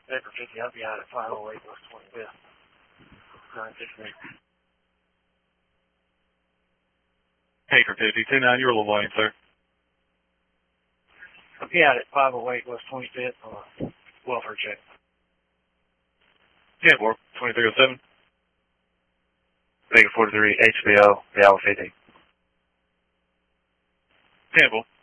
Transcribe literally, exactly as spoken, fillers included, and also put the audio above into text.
Baker fifty, I'll be out at five oh eight West twenty-fifth. nine fifteen. Baker fifty, two nine, you're a little late, sir. I'll be out at five oh eight West twenty-fifth on a welfare check. ten four, twenty-three oh seven. Baker forty-three, H B O, Yellow fifty. ten four.